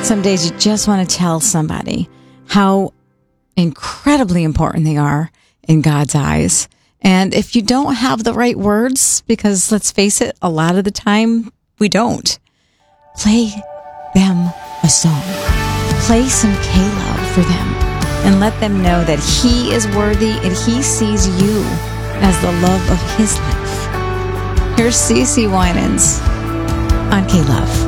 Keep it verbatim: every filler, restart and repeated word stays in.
Some days you just want to tell somebody how incredibly important they are in God's eyes. And if you don't have the right words, because let's face it, a lot of the time we don't, play them a song. Play some K-Love for them and let them know that He is worthy and He sees you as the love of His life. Here's Cece Winans on K-Love.